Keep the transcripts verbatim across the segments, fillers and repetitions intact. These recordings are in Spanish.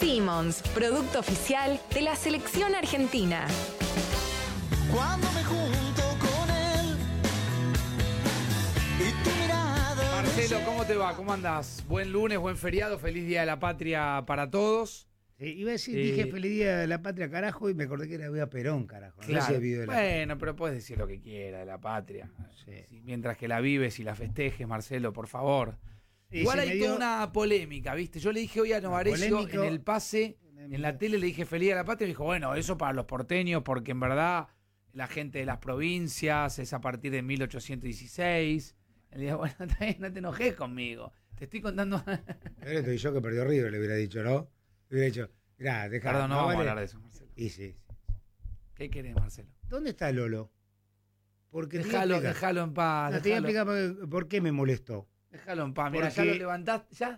Simmons, producto oficial de la selección argentina. Cuando me junto con él y tu mirada. Marcelo, ¿cómo te va? ¿Cómo andás? Buen lunes, buen feriado, feliz Día de la Patria para todos. Sí, iba a decir, Eh, dije feliz día de la patria, carajo, y me acordé que era Vía Perón, carajo. No Claro. sé si vive de la Bueno, pero puedes decir lo que quieras de la patria. Sí. Sí, mientras que la vives y la festejes, Marcelo, por favor. Y Igual se hay me dio- toda una polémica, ¿viste? Yo le dije hoy a Novarecio polémico- en el pase, en la tele le dije feliz Día de la Patria, y me dijo, bueno, eso para los porteños, porque en verdad la gente de las provincias es a partir de mil ochocientos dieciséis. Le dije, bueno, también no te enojes conmigo. Te estoy contando. Pero estoy yo que perdió River, le hubiera dicho, ¿no? Le hubiera dicho, mirá, deja. Perdón, no, no vamos vale. a hablar de eso, Marcelo. Y sí. ¿Qué querés, Marcelo? ¿Dónde está Lolo? Porque te voy a Déjalo, explicar. déjalo en paz. No, te voy a déjalo, explicar por, por qué me molestó. déjalo en paz. Mira, ya Porque- lo levantaste. ¿Ya?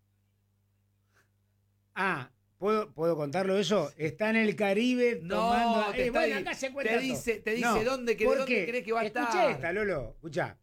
Ah, ¿puedo, ¿puedo contarlo eso? Está en el Caribe No, tomando... te Eh, está bueno, di- acá se te cuenta todo. dice- te dice No, dónde que- ¿por dónde qué? crees que va a Escuchá estar. esta, Lolo, escuchá.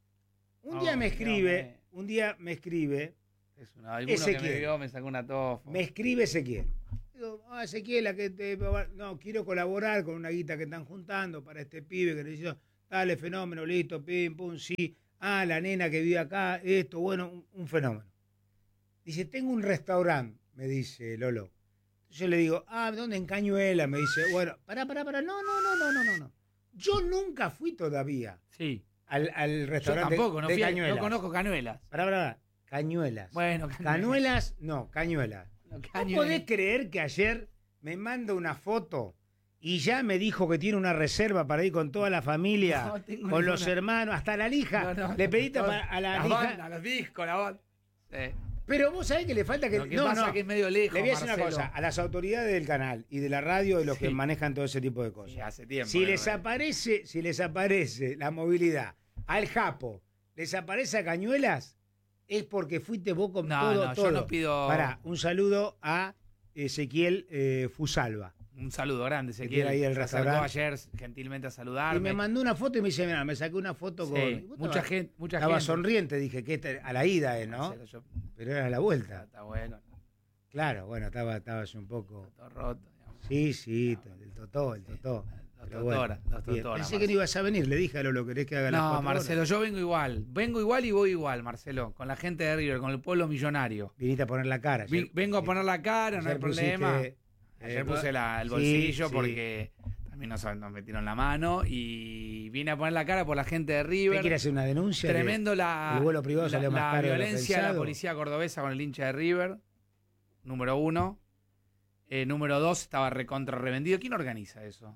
Un No, día me no, escribe, me- un día me escribe... Es una, alguno que me Ezequiel. vio me sacó una tofa. Me escribe Ezequiel. Digo, ah, Ezequiel, la que te... no, quiero colaborar con una guita que están juntando para este pibe que necesito. Dale, fenómeno, listo, pim, pum, sí. Ah, la nena que vive acá, esto, bueno, un, un fenómeno. Dice, tengo un restaurante, me dice Lolo. Yo le digo, ah, ¿dónde? En Cañuela, me dice. Bueno, pará, pará, pará, no, no, no, no, no, no, no. Yo nunca fui todavía Sí. al, al Yo restaurante tampoco, no, de fui a- Cañuelas. no conozco Cañuelas. Pará, pará, pará. Cañuelas. Bueno, Cañuelas. Cañuelas, no, Cañuelas. No, ¿No Cañuelas. podés creer que ayer me manda una foto y ya me dijo que tiene una reserva para ir con toda la familia, No tengo con ninguna. los hermanos, hasta la lija? No, no, Le pediste no, para- a la las lija. bandas, los discos, la banda. Sí. Pero vos sabés que le falta que... Lo que pasa que es medio lejos, Le voy a decir una Marcelo. cosa, a las autoridades del canal y de la radio y los Sí. que manejan todo ese tipo de cosas. Sí, hace tiempo Si que les no- aparece, si les aparece la movilidad al Japo, les aparece a Cañuelas, es porque fuiste vos con No, todo, no, yo todo. no pido- Pará, un saludo a Ezequiel eh, Fusalva. Un saludo grande, se Que quiere. tiene ahí el Se acercó restaurante. ayer gentilmente a saludarme. Y me mandó una foto y me dice, mira, me saqué una foto con... Sí, y vos mucha estabas- gente, mucha Estaba gente. sonriente, dije, que este- a la ida, eh, ¿no? Marcelo, yo- Pero era a la vuelta. Está bueno, Claro, bueno, estaba, estaba yo un poco... todo roto. digamos. Sí, sí, el totó, el totó. los Pero totora, los bien. totora, Pensé que Marcelo. no ibas a venir, le dije a Lolo, ¿querés que haga las No, cuatro Marcelo, horas? yo vengo igual. Vengo igual y voy igual, Marcelo. Con la gente de River, con el pueblo millonario. Viniste a poner la cara. Vi- ayer- vengo a poner la cara, no hay ayer problema. pusiste, Ayer eh, puse la- el sí, bolsillo sí. porque también nos, nos metieron la mano y vine a poner la cara por la gente de ¿Usted River. quiere hacer una denuncia? de- Tremendo la, el vuelo privado la, salió más la caro de lo violencia de la pensado? policía cordobesa con el hincha de River, número uno. Eh, número dos, estaba recontra revendido. ¿Quién organiza eso?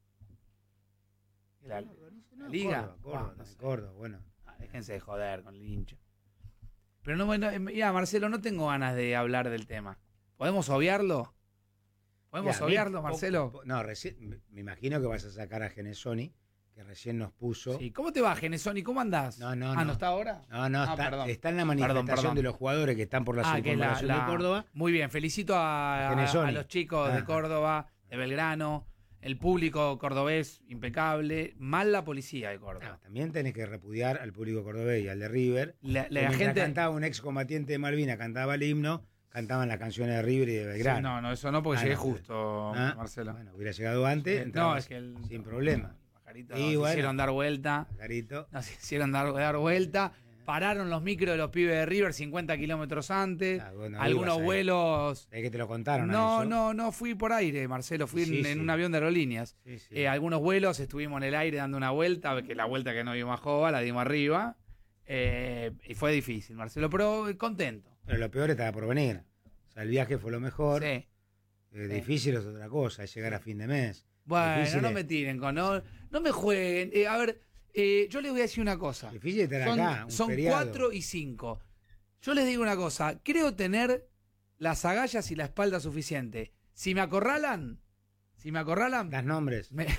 La, No, la liga. Córdoba, Córdoba, Ah, no sé. Córdoba, bueno. Ah, déjense de joder con el hincha. Pero no, bueno, eh, mira, Marcelo, no tengo ganas de hablar del tema. ¿Podemos obviarlo? ¿Podemos Mira, a mí, obviarlo, po- Marcelo? po- No, recién, me- me imagino que vas a sacar a Genesoni, que recién nos puso. Sí. ¿Cómo te va, Genesoni? ¿Cómo andás? No, no, ah, no. ¿no está ahora? No, no, Ah, está, perdón. está en la Perdón, manifestación perdón. de los jugadores que están por la Ah, que la, circunvalación la- de Córdoba. Muy bien, felicito a, a- Genesoni. a los chicos de Ah. Córdoba, de Belgrano, el público cordobés impecable, mal la policía de No, Córdoba. también tenés que repudiar al público cordobés y al de River. La, que la mientras gente... cantaba un excombatiente de Malvinas, cantaba el himno, cantaban las canciones de River y de Sí, Belgrano. no, no, eso no, porque Ah, llegué no. justo, Ah, Marcelo. Bueno, hubiera llegado antes, Eh, no, entrabas es que el, sin problema. El pajarito Y nos bueno. hicieron dar vuelta. Carito. Nos hicieron dar, dar vuelta. Pararon los micros de los pibes de River cincuenta kilómetros antes. Ah, bueno, Algunos ibas ahí. vuelos. Es que te lo contaron. a No, eso. no, no fui por aire, Marcelo. Fui Sí, en, sí. en un avión de aerolíneas. Sí, sí. Eh, algunos vuelos estuvimos en el aire dando una vuelta, que la vuelta que no dimos a Jova, la dimos arriba. Eh, y fue difícil, Marcelo, pero contento. Pero lo peor estaba por venir. O sea, el viaje fue lo mejor. Sí. Eh, difícil es otra cosa, es llegar a fin de mes. Bueno, Difícil no es- me tiren con. No, no me jueguen. Eh, a ver, eh, yo les voy a decir una cosa. Difícil estar Son, acá. un son feriado. cuatro y cinco. Yo les digo una cosa. Creo tener las agallas y la espalda suficiente. Si me acorralan, si me acorralan, Das nombres. me-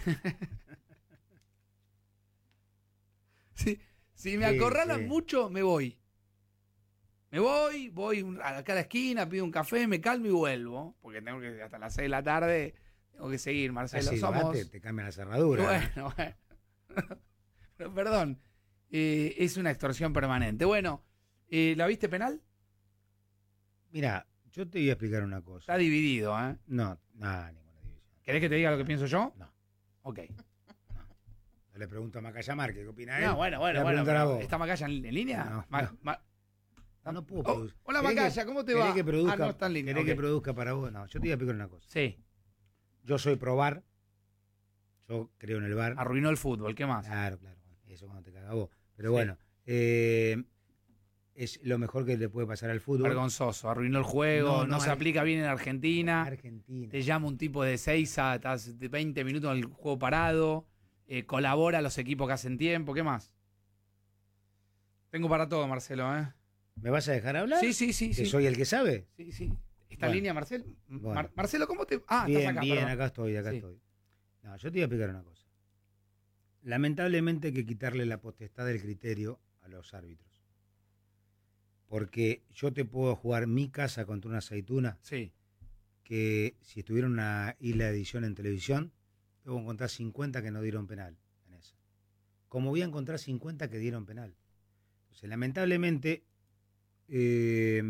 si, si me Sí, acorralan sí. mucho, me voy. Me voy, voy un- acá a la esquina, pido un café, me calmo y vuelvo. Porque tengo que hasta las seis de la tarde, tengo que seguir, Marcelo. Así, Somos... te, te cambian la cerradura. Bueno, bueno. Pero perdón, eh, es una extorsión permanente. Bueno, eh, ¿la viste penal? Mira, yo te voy a explicar una cosa. Está dividido, ¿eh? No, nada, ninguna división. ¿Querés que te diga lo que pienso yo? No. Ok. No le pregunto a Macaya Márquez, ¿qué opina él? No, bueno, bueno, Le voy a bueno. preguntar a pero vos. ¿Está Macaya en, en línea? No, Ma- no. ma- No, no puedo Oh, producir. hola ¿Querés Macaya, que- ¿cómo te ¿Querés va? que produzca, Ah, no, está en línea. ¿Querés que ok. produzca para vos? No, yo te voy a explicar una cosa. Sí, Yo soy pro V A R. Yo creo en el V A R. arruinó el fútbol, ¿qué más? Claro, claro. Eso cuando te caga vos. Pero Sí. bueno, eh, es lo mejor que le puede pasar al fútbol. Vergonzoso, arruinó el juego, no, No, no, se Ar- aplica bien en Argentina. Argentina. Te llama un tipo de seis a estás de veinte minutos en el juego parado, eh, colabora a los equipos que hacen tiempo, ¿qué más? Tengo para todo, Marcelo, ¿eh? ¿Me vas a dejar hablar? Sí, sí, sí, Que sí. soy el que sabe. Sí, sí. ¿Está Bueno. en línea, Marcelo? Bueno. Mar- Marcelo, ¿cómo te...? Ah, bien, estás acá, bien, perdón. acá estoy, acá Sí. estoy. No, yo te voy a explicar una cosa. Lamentablemente hay que quitarle la potestad del criterio a los árbitros. Porque yo te puedo jugar mi casa contra una aceituna Sí, que si estuviera una isla de edición en televisión, te voy a encontrar cincuenta que no dieron penal en esa. Como voy a encontrar cincuenta que dieron penal. Entonces, lamentablemente, eh,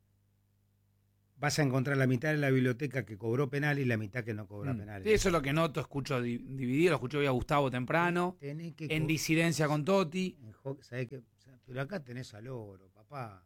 vas a encontrar la mitad de la biblioteca que cobró penal y la mitad que no cobra Mm. penal. Sí, eso es lo que noto, escucho di- dividido, lo escuché hoy a Gustavo temprano, Tenés que en co- disidencia con Totti. en ho- ¿sabés qué? Pero acá tenés al oro, papá.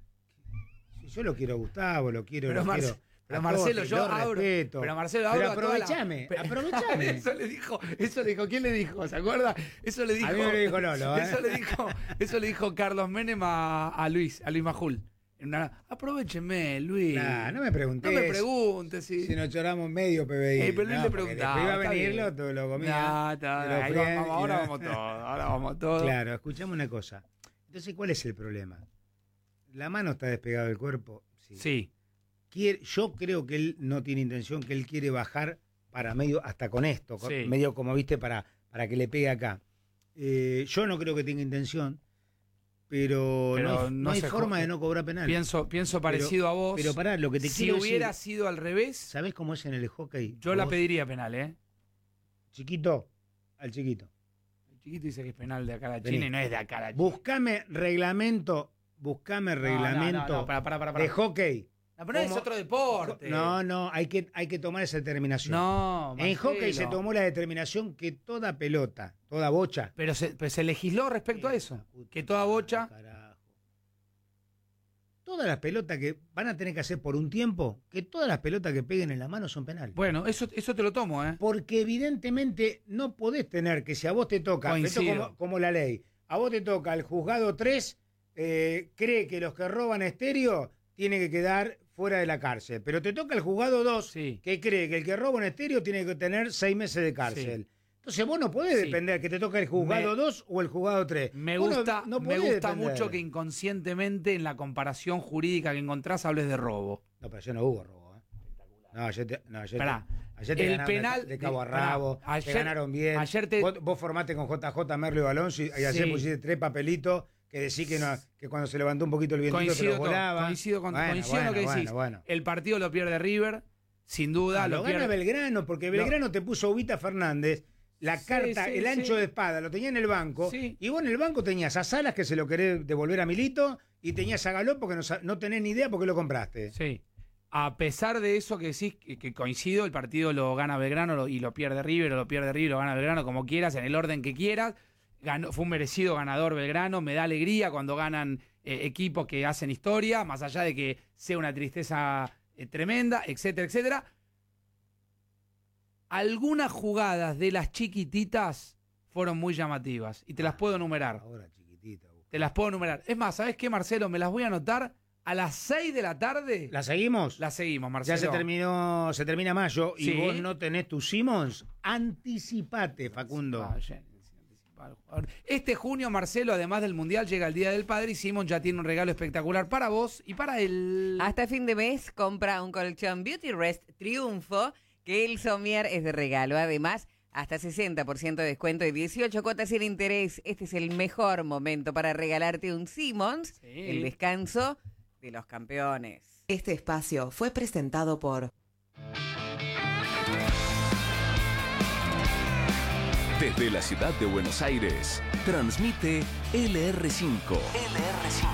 Si yo lo quiero a Gustavo, lo quiero, Pero lo Marce- quiero. pero a Marcelo, Totti, yo lo abro- respeto. Pero Marcelo, Pero abro a toda la- aprovechame, Pero- aprovechame. Eso le dijo, eso le dijo, ¿quién le dijo? ¿Se acuerda? Eso le dijo. A mí me lo dijo Lolo, ¿eh? Eso le dijo, eso le dijo Carlos Menem a, a Luis, a Luis Majul. En una- aprovecheme, Luis. Nah, no me preguntes. No me preguntes, sí. Si nos lloramos medio P B I. Eh, pero él No, le porque preguntaba. después iba a está venir, bien. lo, todo lo comía. Nah, está, te lo ahí fríen vamos, y ahora no- vamos todos, ahora vamos todos. Claro, escuchame una cosa. Entonces, ¿cuál es el problema? La mano está despegada del cuerpo. Sí. Sí, Quiere- yo creo que él no tiene intención, que él quiere bajar para medio, hasta con esto, con- Sí. medio como viste, para, para que le pegue acá. Eh, yo no creo que tenga intención, pero, Pero no hay, no no hay se forma jo- de no cobrar penal. pienso, pienso parecido a vos. Pero pará, lo que te si quiero hubiera decir, sido al revés, ¿sabés cómo es en el hockey? yo la Vos, pediría penal, ¿eh? Chiquito, al chiquito. El chiquito dice que es penal de acá a la Vení. China y no es de acá a la China. Buscame reglamento, buscame No, reglamento no, no, no, pará, pará, pará, pará. de hockey. No, pero no es ¿Cómo? otro deporte. No, no, hay que, hay que tomar esa determinación. No, En Marcelo. hockey se tomó la determinación que toda pelota, toda bocha. Pero se, pero se legisló respecto a eso. Que toda bocha. Carajo. Todas las pelotas que van a tener que hacer por un tiempo, que todas las pelotas que peguen en la mano son penales. Bueno, eso, eso te lo tomo, ¿eh? Porque evidentemente no podés tener que si a vos te toca, esto Coincido. como, como la ley, a vos te toca el juzgado tres, eh, cree que los que roban estéreo tienen que quedar fuera de la cárcel. Pero te toca el juzgado dos, Sí. que cree que el que roba un estéreo tiene que tener seis meses de cárcel. Entonces vos no podés Sí. depender que te toca el juzgado Me- dos o el juzgado tres. Me Vos no- gusta, no me podés gusta depender. mucho que inconscientemente en la comparación jurídica que encontrás hables de robo. No, pero ayer no hubo robo. ¿eh? No, ayer te, no, ayer Pará, te, ayer te el ganaron de- penal de, cabo a de- pará, rabo, te ayer- ganaron bien. ayer te- vos, vos formaste con J J Merlo y Alonso y, y ayer Sí. pusiste tres papelitos que decís que, no, que cuando se levantó un poquito el vientito te Coincido, lo con, volaba. coincido, con, Bueno, coincido en lo que bueno, decís. bueno, bueno. El partido lo pierde River, sin duda. Ah, lo lo pierde. gana Belgrano, porque Belgrano te puso Ubita Fernández, la Sí, carta, sí, el ancho sí. de espada, lo tenía en el banco, Sí. y vos en el banco tenías a Salas que se lo querés devolver a Milito, y tenías a Galó porque no, sa- no tenés ni idea por qué lo compraste. Sí. A pesar de eso que decís, que, que coincido, el partido lo gana Belgrano lo- y lo pierde River, o lo pierde River, lo gana Belgrano, como quieras, en el orden que quieras. Ganó, fue un merecido ganador Belgrano, me da alegría cuando ganan eh, equipos que hacen historia, más allá de que sea una tristeza eh, tremenda, etcétera, etcétera. Algunas jugadas de las chiquititas fueron muy llamativas y te las puedo enumerar. Ahora chiquitita. vos. Te las puedo enumerar. Es más, ¿sabes qué, Marcelo? Me las voy a anotar a las seis de la tarde. ¿La seguimos? Las seguimos, Marcelo. Ya se terminó, se termina mayo y Sí. vos no tenés tus Simmons, anticipate, Facundo. Vaya, anticipar al jugador. Este junio, Marcelo, además del Mundial, llega el Día del Padre y Simon ya tiene un regalo espectacular para vos y para él. Hasta fin de mes compra un colchón Beauty Rest Triunfo, que el somier es de regalo. Además, hasta sesenta por ciento de descuento y dieciocho cuotas sin interés. Este es el mejor momento para regalarte un Simmons, Sí. el descanso de los campeones. Este espacio fue presentado por Desde la ciudad de Buenos Aires, transmite L R cinco. L R cinco.